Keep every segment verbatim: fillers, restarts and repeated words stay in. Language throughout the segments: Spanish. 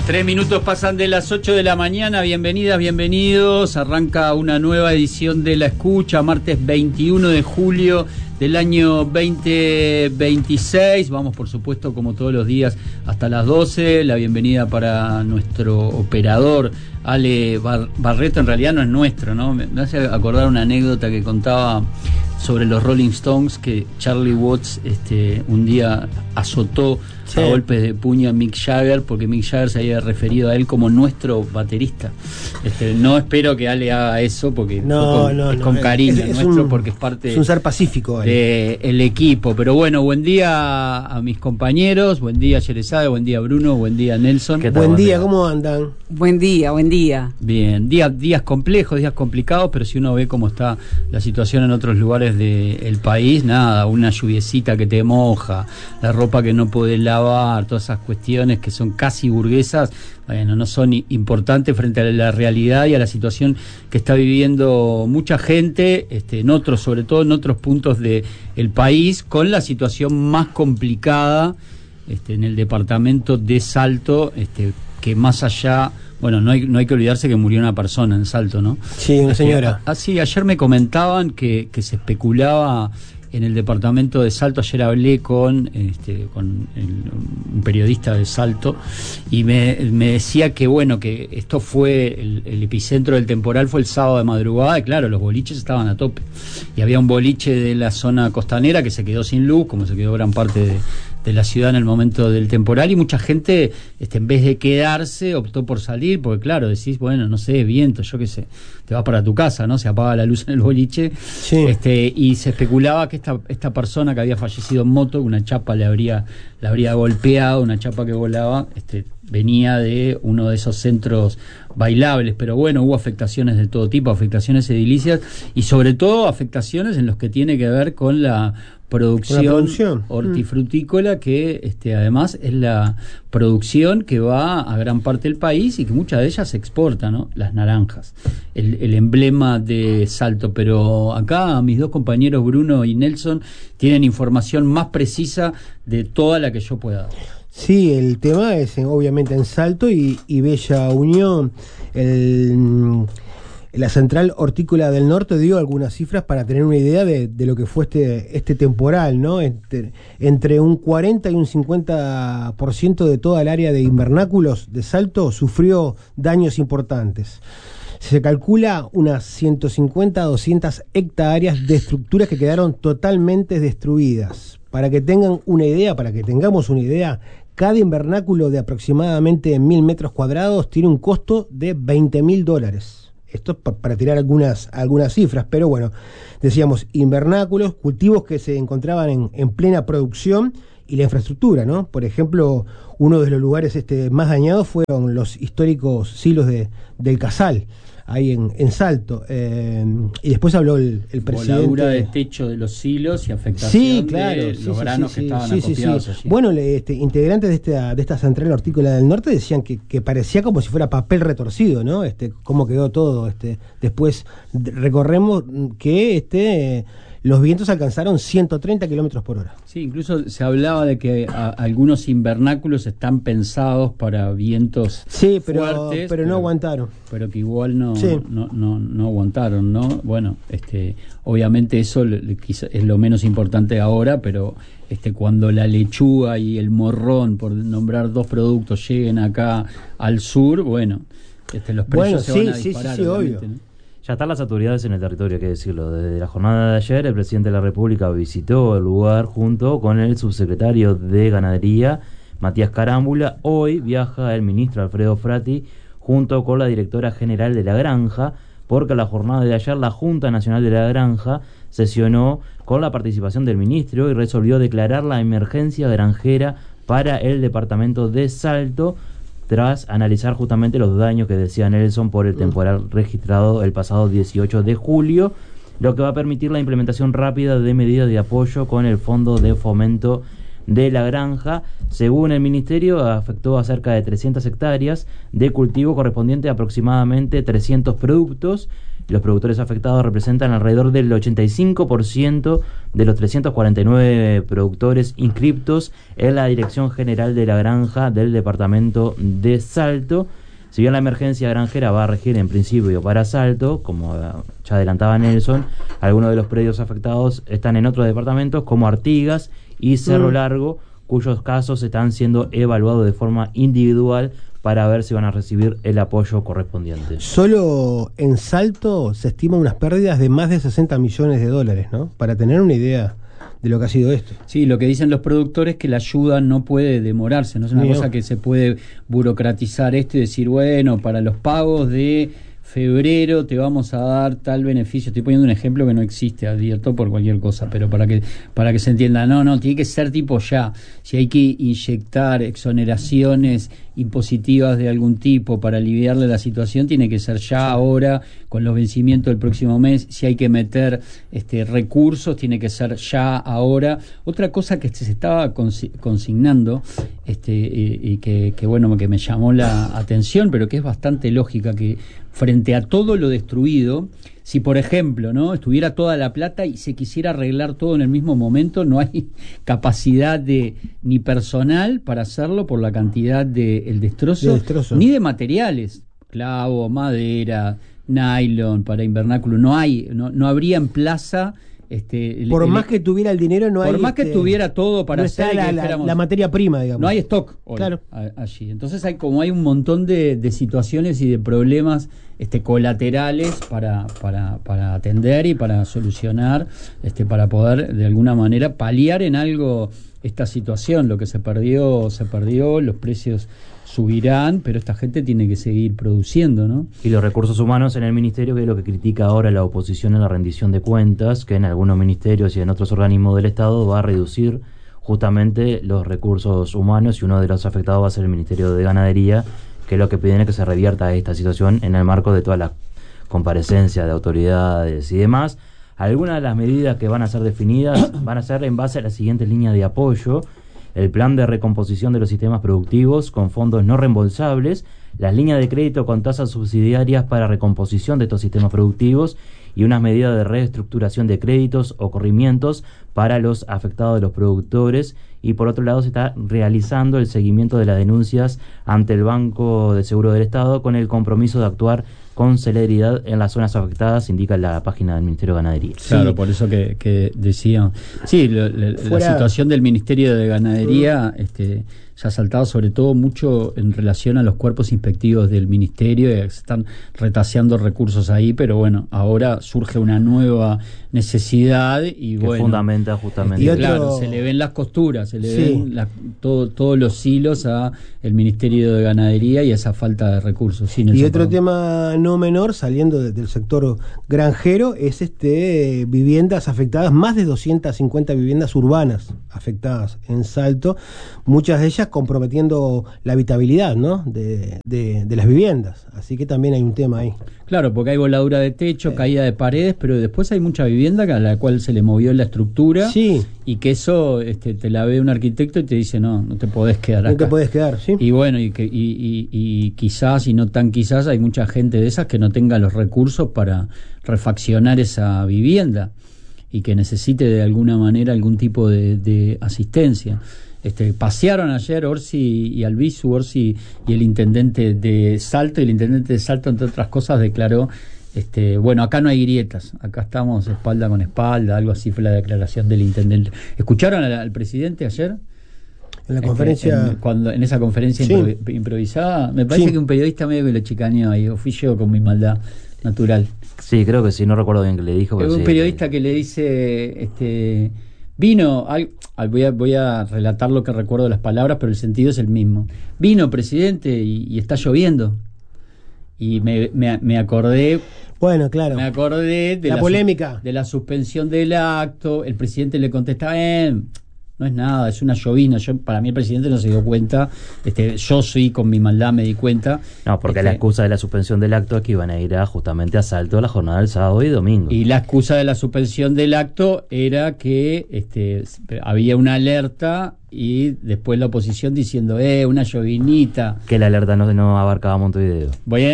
Tres minutos pasan de las ocho de la mañana. Bienvenidas, bienvenidos. Arranca una nueva edición de La Escucha, martes veintiuno de julio del año veinte veintiséis. Vamos, por supuesto, como todos los días, hasta las doce. La bienvenida para nuestro operador, Ale Bar- Barreto. En realidad no es nuestro, ¿no? Me hace acordar una anécdota que contaba sobre los Rolling Stones, que Charlie Watts este, un día azotó sí. a golpes de puño a Mick Jagger, porque Mick Jagger se había referido a él como nuestro baterista. Este, no espero que Ale haga eso, porque no, con, no, es no, con cariño es, es nuestro, un, porque es parte es un ser pacífico del equipo. Pero bueno, buen día a mis compañeros, buen día Yerezade, buen día Bruno, buen día Nelson. ¿Qué tal? Buen, buen día, día, ¿cómo andan? Buen día, buen día. Bien, días, días complejos, días complicados, pero si uno ve cómo está la situación en otros lugares del país, nada, una lluviecita que te moja, la ropa que no podés lavar, todas esas cuestiones que son casi burguesas, bueno, no son importantes frente a la realidad y a la situación que está viviendo mucha gente, este, en otros, sobre todo en otros puntos del país, con la situación más complicada este, en el departamento de Salto, este, que más allá, bueno, no hay, no hay que olvidarse que murió una persona en Salto, ¿no? Sí, una señora. Ah, sí, ayer me comentaban que, que se especulaba en el departamento de Salto. Ayer hablé con, este, con el, un periodista de Salto y me, me decía que, bueno, que esto fue, el, el epicentro del temporal fue el sábado de madrugada, y claro, los boliches estaban a tope. Y había un boliche de la zona costanera que se quedó sin luz, como se quedó gran parte de... de la ciudad en el momento del temporal, y mucha gente, este, en vez de quedarse, optó por salir, porque claro, decís, bueno, no sé, viento, yo qué sé, te vas para tu casa, ¿no? Se apaga la luz en el boliche, sí. este, y se especulaba que esta, esta persona que había fallecido en moto, una chapa le habría, le habría golpeado, una chapa que volaba, este, venía de uno de esos centros bailables, pero bueno, hubo afectaciones de todo tipo, afectaciones edilicias, y sobre todo afectaciones en los que tiene que ver con la producción, producción. hortifrutícola, que este, además es la producción que va a gran parte del país y que muchas de ellas se exporta, ¿no? Las naranjas, el, el emblema de Salto. Pero acá mis dos compañeros Bruno y Nelson tienen información más precisa de toda la que yo pueda dar. Sí, el tema es obviamente en Salto y, y Bella Unión. El... La Central Hortícola del Norte dio algunas cifras para tener una idea de, de lo que fue este, este temporal, ¿no? Entre, entre un cuarenta y un cincuenta por ciento de toda el área de invernáculos de Salto sufrió daños importantes. Se calcula unas ciento cincuenta a doscientas hectáreas de estructuras que quedaron totalmente destruidas. Para que tengan una idea, para que tengamos una idea, cada invernáculo de aproximadamente mil metros cuadrados tiene un costo de veinte mil dólares. Esto es para tirar algunas, algunas cifras, pero bueno, decíamos invernáculos, cultivos que se encontraban en, en plena producción y la infraestructura, ¿no? Por ejemplo, uno de los lugares este, más dañados fueron los históricos silos de, del Casal, ahí en, en Salto. Eh, y después habló el, el presidente. Voladura de techo de los silos y afectación sí, claro, de sí, los sí, granos sí, que sí, estaban sí, acopiados sí, sí. allí. Bueno, este, integrantes de esta, de esta Central Hortícola del Norte decían que, que parecía como si fuera papel retorcido, ¿no? Este, cómo quedó todo. Este, después recorremos que este los vientos alcanzaron ciento treinta kilómetros por hora. Sí, incluso se hablaba de que a, algunos invernáculos están pensados para vientos sí, pero, fuertes, pero no pero, aguantaron. Pero que igual no, sí. no, no, no aguantaron, ¿no? Bueno, este, obviamente eso es lo menos importante ahora, pero este, cuando la lechuga y el morrón, por nombrar dos productos, lleguen acá al sur, bueno, este, los precios bueno, se sí, van a sí, disparar. Sí, sí, obvio. ¿no? Ya están las autoridades en el territorio, hay que decirlo. Desde la jornada de ayer, el presidente de la República visitó el lugar junto con el subsecretario de Ganadería, Matías Carámbula. Hoy viaja el ministro Alfredo Frati junto con la directora general de la granja, porque la jornada de ayer la Junta Nacional de la Granja sesionó con la participación del ministro y resolvió declarar la emergencia granjera para el departamento de Salto, tras analizar justamente los daños que decía Nelson por el temporal registrado el pasado dieciocho de julio, lo que va a permitir la implementación rápida de medidas de apoyo con el Fondo de Fomento de la Granja. Según el Ministerio, afectó a cerca de trescientas hectáreas de cultivo correspondiente a aproximadamente trescientos productos. Los productores afectados representan alrededor del ochenta y cinco por ciento de los trescientos cuarenta y nueve productores inscriptos en la Dirección General de la Granja del departamento de Salto. Si bien la emergencia granjera va a regir en principio para Salto, como ya adelantaba Nelson, algunos de los predios afectados están en otros departamentos como Artigas y Cerro mm. Largo, cuyos casos están siendo evaluados de forma individual para ver si van a recibir el apoyo correspondiente. Solo en Salto se estiman unas pérdidas de más de sesenta millones de dólares, ¿no? Para tener una idea de lo que ha sido esto. Sí, lo que dicen los productores es que la ayuda no puede demorarse, no es una Mío. cosa que se puede burocratizar esto y decir, bueno, para los pagos de febrero te vamos a dar tal beneficio. Estoy poniendo un ejemplo que no existe, advierto por cualquier cosa, pero para que para que se entienda, no, no, tiene que ser tipo ya. Si hay que inyectar exoneraciones impositivas de algún tipo para aliviarle la situación, tiene que ser ya ahora, con los vencimientos del próximo mes. Si hay que meter este recursos, tiene que ser ya ahora. Otra cosa que se estaba consignando este y, y que, que bueno, que me llamó la atención, pero que es bastante lógica, que frente a todo lo destruido, si por ejemplo, ¿no?, estuviera toda la plata y se quisiera arreglar todo en el mismo momento, no hay capacidad de ni personal para hacerlo por la cantidad de el destrozo, de destrozo. Ni de materiales, clavo, madera, nylon para invernáculo, no hay, no, no habría en plaza. Este, por el, más que tuviera el dinero, no por hay. Por más que este, tuviera todo para no hacer está la, que la, dijéramos, la materia prima, digamos. No hay stock hoy, claro. a, allí. Entonces hay como hay un montón de, de situaciones y de problemas este, colaterales para, para, para atender y para solucionar, este, para poder de alguna manera paliar en algo esta situación. Lo que se perdió, se perdió, los precios subirán, pero esta gente tiene que seguir produciendo, ¿no? Y los recursos humanos en el ministerio, que es lo que critica ahora la oposición en la rendición de cuentas, que en algunos ministerios y en otros organismos del Estado va a reducir justamente los recursos humanos, y uno de los afectados va a ser el Ministerio de Ganadería, que lo que piden es que se revierta esta situación en el marco de todas las comparecencias de autoridades y demás. Algunas de las medidas que van a ser definidas van a ser en base a la siguiente línea de apoyo: el plan de recomposición de los sistemas productivos con fondos no reembolsables, las líneas de crédito con tasas subsidiarias para recomposición de estos sistemas productivos y unas medidas de reestructuración de créditos o corrimientos para los afectados de los productores. Y por otro lado se está realizando el seguimiento de las denuncias ante el Banco de Seguro del Estado, con el compromiso de actuar con celeridad en las zonas afectadas, indica la página del Ministerio de Ganadería. Claro, sí. Por eso que, que decía, sí, lo, lo, Fuera... la situación del Ministerio de Ganadería este, se ha saltado sobre todo mucho en relación a los cuerpos inspectivos del Ministerio, se están retaseando recursos ahí, pero bueno, ahora surge una nueva necesidad y que bueno, fundamenta justamente. Y otro... Claro, se le ven las costuras, se le sí. ven la, todo, todos los hilos a el Ministerio de Ganadería y a esa falta de recursos. Sí, y otro tema no menor, saliendo de, del sector granjero, es este viviendas afectadas, más de doscientas cincuenta viviendas urbanas afectadas en Salto, muchas de ellas comprometiendo la habitabilidad, ¿no?, de, de, de las viviendas. Así que también hay un tema ahí. Claro, porque hay voladura de techo, eh. caída de paredes, pero después hay mucha vivienda a la cual se le movió la estructura, sí. y que eso este, te la ve un arquitecto y te dice, no, no te podés quedar acá. No te podés quedar, sí. Y bueno, y, que, y, y, y quizás, y no tan quizás, hay mucha gente de esas que no tenga los recursos para refaccionar esa vivienda y que necesite de alguna manera algún tipo de, de asistencia. Este, pasearon ayer Orsi y Albizu, Orsi y el intendente de Salto, y el intendente de Salto, entre otras cosas, declaró, este, bueno, acá no hay grietas, acá estamos espalda con espalda, algo así fue la declaración del intendente. ¿Escucharon al, al presidente ayer? En la conferencia... Este, en, cuando, en esa conferencia sí. improvi- improvisada, me parece sí. que un periodista medio que lo chicaneó ahí, o fui yo con mi maldad natural. Sí, creo que sí, no recuerdo bien qué le dijo. Es un sí, periodista que le dice... este Vino, ay, voy, a, voy a relatar lo que recuerdo de las palabras, pero el sentido es el mismo. Vino, presidente, y, y está lloviendo. Y me, me, me acordé... Bueno, claro. Me acordé de la, la polémica. De la suspensión del acto. El presidente le contestaba, eh, no es nada, es una llovizna. Yo, para mí el presidente no se dio cuenta. Este, yo sí, con mi maldad me di cuenta. No, porque este, la excusa de la suspensión del acto es que iban a ir a, justamente a Salto la jornada del sábado y domingo. Y la excusa de la suspensión del acto era que este, había una alerta y después la oposición diciendo, eh, una llovinita. Que la alerta no, no abarcaba Montevideo. Bien,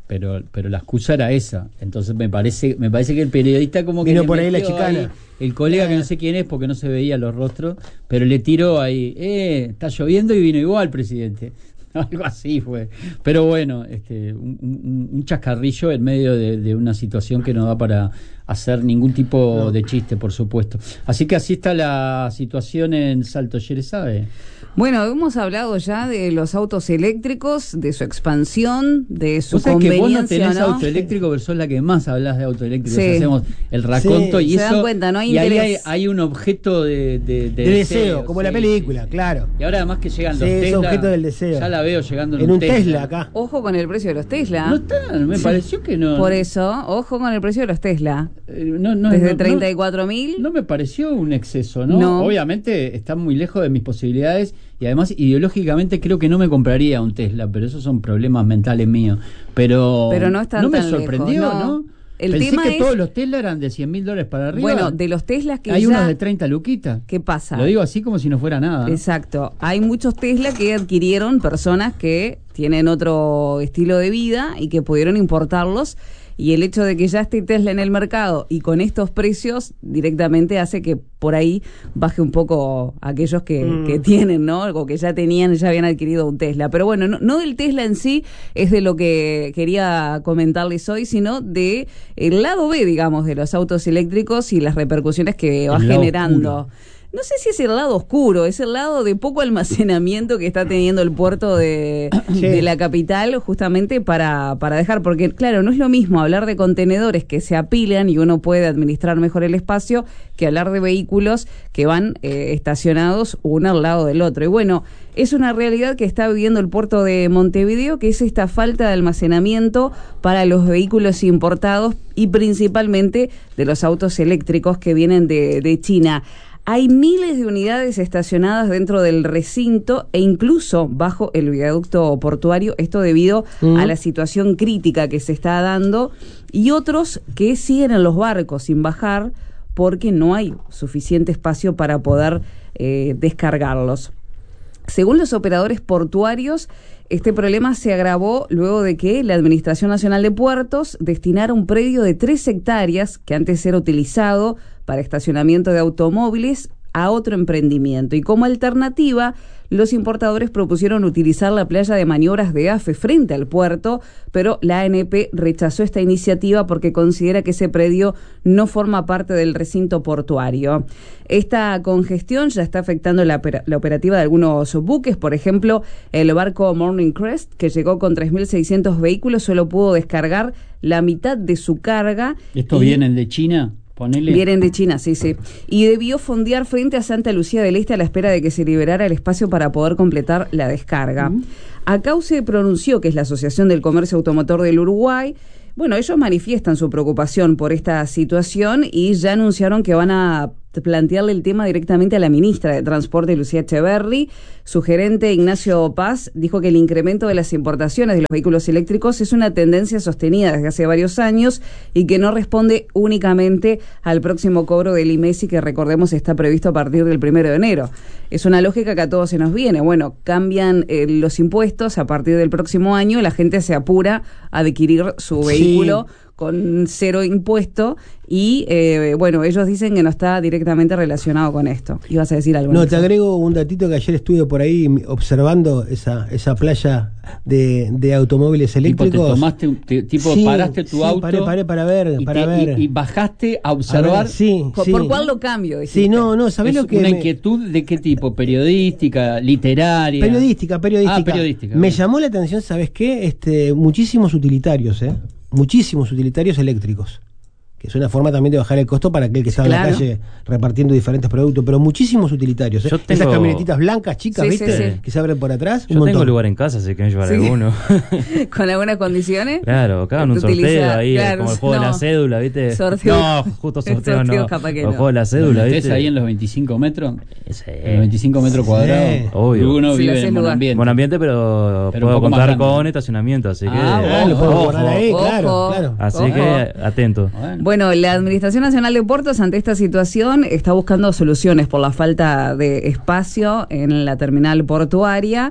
pero pero la excusa era esa. Entonces me parece me parece que el periodista como que vino le por ahí la metió chicana. ahí, el colega que no sé quién es porque no se veía los rostros, pero le tiró ahí, eh, está lloviendo y vino igual, presidente. Algo así fue. Pero bueno, este, un, un, un chascarrillo en medio de, de una situación que no da para hacer ningún tipo no. de chiste, por supuesto. Así que así está la situación en Salto Sherezade. Bueno, hemos hablado ya de los autos eléctricos, de su expansión, de su ¿Vos sabés conveniencia, que vos no tenés ¿no? auto eléctrico, pero sos la que más hablas de auto eléctrico? Sí. Hacemos el raconto Sí. y Se eso. dan cuenta, no hay y ahí hay, interés. hay un objeto de, de, de, De deseo, deseo, como sí, la película, sí, sí. claro. Y ahora además que llegan Sí, los es Tesla. objeto del deseo. Ya la veo llegando en, En un Tesla. Tesla acá. Ojo con el precio de los Tesla. No están, me Sí. pareció que no. Por eso, ojo con el precio de los Tesla. Eh, no, no, Desde no, treinta y cuatro mil. No, no me pareció un exceso, ¿no? No. Obviamente están muy lejos de mis posibilidades y además ideológicamente creo que no me compraría un Tesla, pero esos son problemas mentales míos. Pero, Pero no están no me tan sorprendió, lejos, no. ¿no? El Pensé tema que es- todos los Tesla eran de cien mil dólares para arriba. Bueno, de los Teslas que hay ya... unos de treinta luquitas. ¿Qué pasa? Lo digo así como si no fuera nada. Exacto. Hay muchos Tesla que adquirieron personas que tienen otro estilo de vida y que pudieron importarlos. Y el hecho de que ya esté Tesla en el mercado y con estos precios directamente hace que por ahí baje un poco aquellos que, Mm. que tienen, ¿no? O que ya tenían, ya habían adquirido un Tesla. Pero bueno, no, no del Tesla en sí es de lo que quería comentarles hoy, sino de el lado B, digamos, de los autos eléctricos y las repercusiones que va El lado generando. oscuro. No sé si es el lado oscuro, es el lado de poco almacenamiento que está teniendo el puerto de, Sí. de la capital justamente para, para dejar, porque claro, no es lo mismo hablar de contenedores que se apilan y uno puede administrar mejor el espacio que hablar de vehículos que van eh, estacionados uno al lado del otro. Y bueno, es una realidad que está viviendo el puerto de Montevideo, que es esta falta de almacenamiento para los vehículos importados y principalmente de los autos eléctricos que vienen de, de China. Hay miles de unidades estacionadas dentro del recinto e incluso bajo el viaducto portuario, esto debido Mm. a la situación crítica que se está dando, y otros que siguen en los barcos sin bajar porque no hay suficiente espacio para poder eh, descargarlos. Según los operadores portuarios, este problema se agravó luego de que la Administración Nacional de Puertos destinara un predio de tres hectáreas, que antes era utilizado para estacionamiento de automóviles, a otro emprendimiento. Y como alternativa, los importadores propusieron utilizar la playa de maniobras de AFE frente al puerto, pero la A N P rechazó esta iniciativa porque considera que ese predio no forma parte del recinto portuario. Esta congestión ya está afectando la, la operativa de algunos buques. Por ejemplo, el barco Morning Crest, que llegó con tres mil seiscientos vehículos, solo pudo descargar la mitad de su carga. ¿Estos y- vienen de China? Ponele. Vienen de China, sí, sí. Y debió fondear frente a Santa Lucía del Este a la espera de que se liberara el espacio para poder completar la descarga. Mm. ACAUCE pronunció, que es la Asociación del Comercio Automotor del Uruguay, bueno, ellos manifiestan su preocupación por esta situación y ya anunciaron que van a plantearle el tema directamente a la ministra de Transporte, Lucía Echeverri. Su gerente, Ignacio Paz, dijo que el incremento de las importaciones de los vehículos eléctricos es una tendencia sostenida desde hace varios años y que no responde únicamente al próximo cobro del I M E S I, que recordemos está previsto a partir del primero de enero. Es una lógica que a todos se nos viene. Bueno, cambian eh, los impuestos a partir del próximo año, la gente se apura a adquirir su vehículo Sí. con cero impuesto y, eh, bueno, ellos dicen que no está directamente relacionado con esto. ¿Ibas a decir algo? No, Nelson? te agrego un datito que ayer estuve por ahí observando esa esa playa de, de automóviles Tipo, te eléctricos. tomaste, un- te- tipo, Sí, paraste tu sí, auto. paré, paré para ver, y, para te- ver. y- y bajaste a A observar. ver, sí, ¿Por, sí. por cuál lo cambio? dijiste? Sí, no, no, ¿sabés Es lo que una me- inquietud de qué tipo, periodística, literaria. Periodística, periodística. Ah, periodística. Me bien. llamó la atención, ¿sabes qué? Este, muchísimos utilitarios, ¿eh? Muchísimos utilitarios eléctricos. Que es una forma también de bajar el costo para aquel que está Claro. en la calle repartiendo diferentes productos, pero muchísimos utilitarios, ¿eh? Yo tengo- Esas camionetitas blancas, chicas, Sí, ¿viste? sí, sí. Que se abren por atrás. un Yo tengo montón. lugar en casa, así que me llevar Sí. alguno. ¿Con algunas condiciones? Claro, acá en un Utiliza- sorteo ahí, claro, como el juego de no. la cédula, ¿viste? Sorteo. No, justo sorteo, Sorteo no. capaz que el no. juego de la ¿Lo cédula, metés ¿viste? ahí en los veinticinco metros? Sí. En los veinticinco metros Sí. cuadrados. Obvio. Uno Sí, le vive haces en buen lugar. ambiente. Buen ambiente, pero, Pero un puedo poco más contar grande. con estacionamiento, así que... Ah, Ah, lo puedo Ojo, guardar ahí, ojo. claro, claro. Así Ojo. que atento. Bueno. Bueno, la Administración Nacional de Puertos ante esta situación está buscando soluciones por la falta de espacio en la terminal portuaria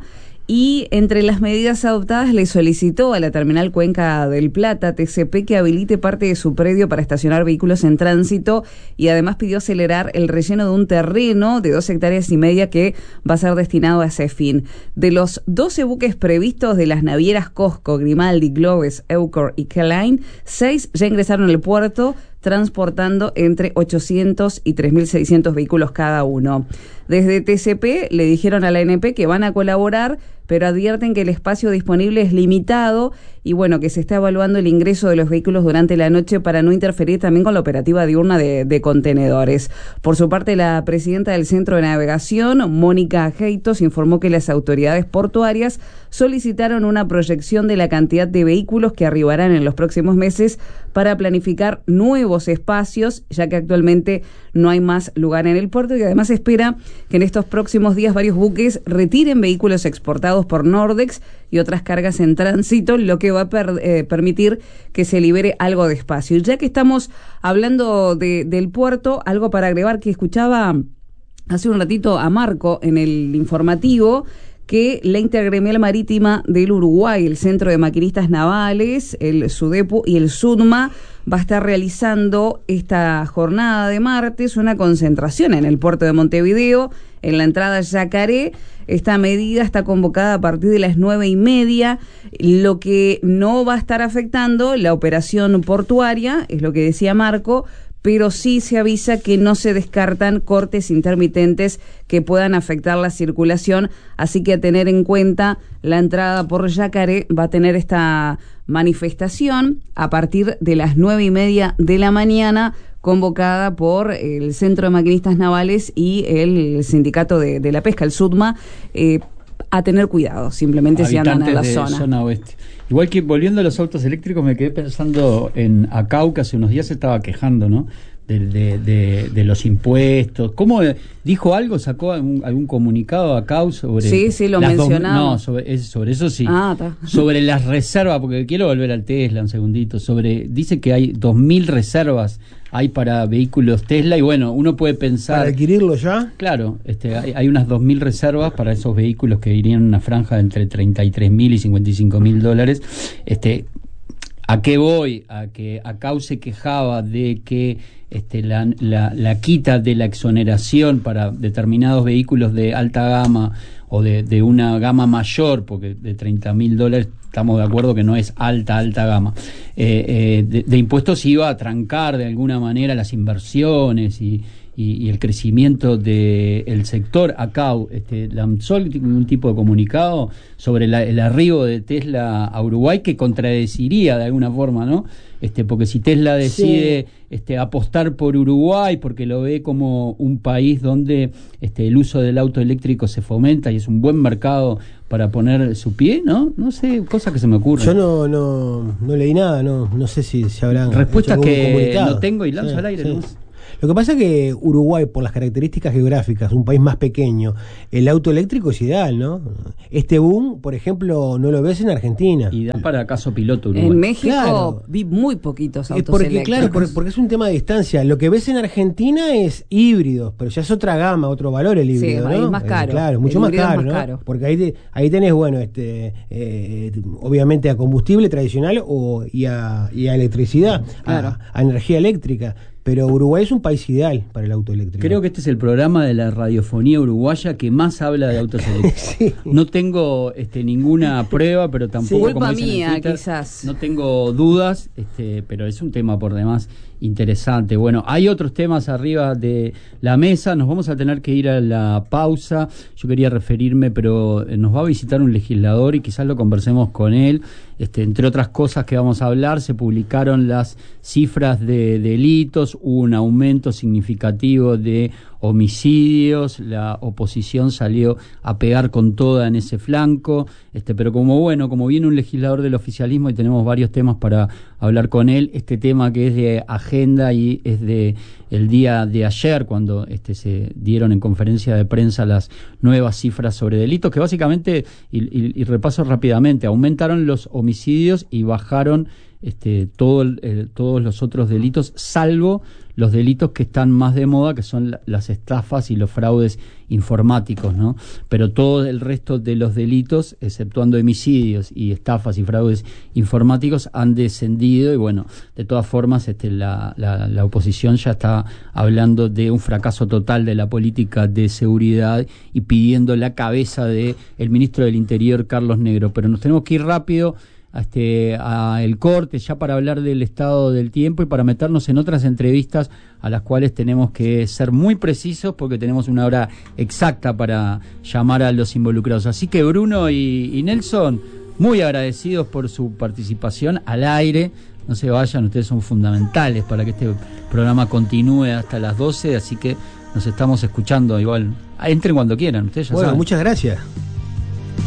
Y entre las medidas adoptadas le solicitó a la terminal Cuenca del Plata, T C P, que habilite parte de su predio para estacionar vehículos en tránsito y además pidió acelerar el relleno de un terreno de dos hectáreas y media que va a ser destinado a ese fin. De los doce buques previstos de las navieras Cosco, Grimaldi, Globes, Eucor y K-Line, seis ya ingresaron al puerto, transportando entre ochocientos y tres mil seiscientos vehículos cada uno. Desde T C P le dijeron a la A N P que van a colaborar, pero advierten que el espacio disponible es limitado y bueno, que se está evaluando el ingreso de los vehículos durante la noche para no interferir también con la operativa diurna de, de contenedores. Por su parte, la presidenta del Centro de Navegación, Mónica Heitos, informó que las autoridades portuarias solicitaron una proyección de la cantidad de vehículos que arribarán en los próximos meses para planificar nuevos espacios, ya que actualmente no hay más lugar en el puerto, y además espera que en estos próximos días varios buques retiren vehículos exportados por Nordex y otras cargas en tránsito, lo que va a per, eh, permitir que se libere algo de espacio. Ya que estamos hablando de, del puerto, algo para agregar que escuchaba hace un ratito a Marco en el informativo, que la Intergremial Marítima del Uruguay, el Centro de Maquinistas Navales, el SUDEPU y el SUDMA va a estar realizando esta jornada de martes una concentración en el puerto de Montevideo, en la entrada Yacaré. Esta medida está convocada a partir de las nueve y media, lo que no va a estar afectando la operación portuaria, es lo que decía Marco, pero sí se avisa que no se descartan cortes intermitentes que puedan afectar la circulación, así que a tener en cuenta la entrada por Yacaré va a tener esta manifestación a partir de las nueve y media de la mañana, convocada por el Centro de Maquinistas Navales y el Sindicato de, de la Pesca, el SUDMA, eh, a tener cuidado, simplemente si andan en la de zona. zona oeste. Igual que volviendo a los autos eléctricos, me quedé pensando en Acau, que hace unos días se estaba quejando, ¿no? De, de, de, de los impuestos. ¿Cómo dijo algo? ¿Sacó algún, algún comunicado a Acau sobre? Sí, sí, lo las mencionaba. Dos, no, sobre, es, sobre eso sí. Ah, está. Sobre las reservas, porque quiero volver al Tesla un segundito. Sobre, dice que hay dos mil reservas hay para vehículos Tesla y bueno, uno puede pensar. ¿Para adquirirlo ya? Claro, este, hay, hay unas dos mil reservas para esos vehículos que irían en una franja de entre treinta y tres mil y cincuenta y cinco mil dólares. Este, ¿A qué voy? A que Acau se quejaba de que este, la, la, la quita de la exoneración para determinados vehículos de alta gama o de, de una gama mayor, porque de treinta mil dólares estamos de acuerdo que no es alta, alta gama, eh, eh, de, de impuestos iba a trancar de alguna manera las inversiones y, y, y el crecimiento del sector. Acau este, lanzó un tipo de comunicado sobre la, el arribo de Tesla a Uruguay que contradeciría de alguna forma, ¿no? Este, porque si Tesla decide sí. este, apostar por Uruguay porque lo ve como un país donde este, el uso del auto eléctrico se fomenta y es un buen mercado para poner su pie, ¿no? No sé, cosas que se me ocurren. Yo no no, no leí nada, no no sé si se habrán respuestas que no tengo y lanzo sí, al aire, sí. ¿no? Lo que pasa es que Uruguay, por las características geográficas, un país más pequeño, el auto eléctrico es ideal, ¿no? Este boom, por ejemplo, no lo ves en Argentina. Y da para caso piloto Uruguay. En México claro. vi muy poquitos autos porque, eléctricos. Claro, porque, porque es un tema de distancia. Lo que ves en Argentina es híbridos, pero ya es otra gama, otro valor el híbrido, sí, ¿no? Es más caro. Eh, claro, mucho más caro, más ¿no? caro. Porque ahí, te, ahí tenés, bueno, este eh, obviamente a combustible tradicional o, y, a, y a electricidad, claro. a, a energía eléctrica. Pero Uruguay es un país ideal para el auto eléctrico. Creo que este es el programa de la radiofonía uruguaya que más habla de autos eléctricos. Sí. No tengo este, ninguna prueba, pero tampoco... Sí, culpa mía, Twitter, quizás. No tengo dudas, este, pero es un tema por demás interesante. Bueno, hay otros temas arriba de la mesa. Nos vamos a tener que ir a la pausa. Yo quería referirme, pero nos va a visitar un legislador y quizás lo conversemos con él. Este, entre otras cosas que vamos a hablar, se publicaron las cifras de delitos, hubo un aumento significativo de homicidios, la oposición salió a pegar con toda en ese flanco, este, pero como bueno, como viene un legislador del oficialismo y tenemos varios temas para hablar con él, este tema que es de agenda y es de el día de ayer, cuando este, se dieron en conferencia de prensa las nuevas cifras sobre delitos, que básicamente, y, y, y repaso rápidamente, aumentaron los homicidios y bajaron este, todo el, eh, todos los otros delitos, salvo los delitos que están más de moda, que son la, las estafas y los fraudes informáticos, ¿no? Pero todo el resto de los delitos, exceptuando homicidios y estafas y fraudes informáticos, han descendido y bueno, de todas formas este, la, la, la oposición ya está hablando de un fracaso total de la política de seguridad y pidiendo la cabeza de el ministro del Interior, Carlos Negro. Pero nos tenemos que ir rápido a este a el corte ya para hablar del estado del tiempo y para meternos en otras entrevistas a las cuales tenemos que ser muy precisos porque tenemos una hora exacta para llamar a los involucrados. Así que Bruno y, y Nelson, muy agradecidos por su participación al aire. No se vayan, ustedes son fundamentales para que este programa continúe hasta las doce, así que nos estamos escuchando igual. Entren cuando quieran, ustedes ya bueno, saben. Muchas gracias.